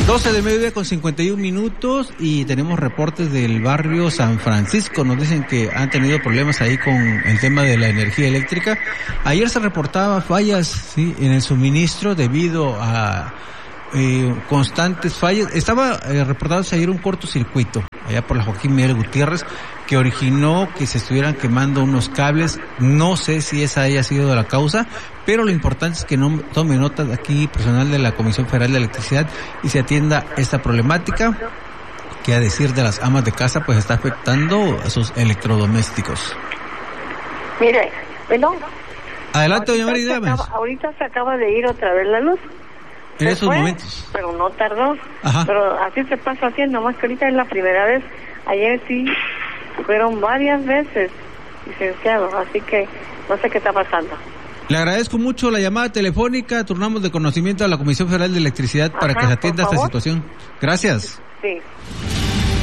12 de mediodía con 51 minutos y tenemos reportes del barrio San Francisco. Nos dicen que han tenido problemas ahí con el tema de la energía eléctrica. Ayer se reportaba fallas, sí, en el suministro debido a constantes fallas. Estaba reportándose ayer un cortocircuito allá por la Joaquín Miguel Gutiérrez que originó que se estuvieran quemando unos cables. No sé si esa haya sido la causa, pero lo importante es que no tome nota de aquí personal de la Comisión Federal de Electricidad y se atienda esta problemática que, a decir de las amas de casa, pues está afectando a sus electrodomésticos. Mire, bueno. Adelante, doña María. Ahorita se acaba de ir otra vez la luz. En esos momentos. Pero no tardó. Ajá. Pero así se pasa haciendo, más que ahorita es la primera vez. Ayer sí fueron varias veces, licenciado, así que no sé qué está pasando. Le agradezco mucho la llamada telefónica, turnamos de conocimiento a la Comisión Federal de Electricidad para que se atienda esta situación. Gracias. Sí.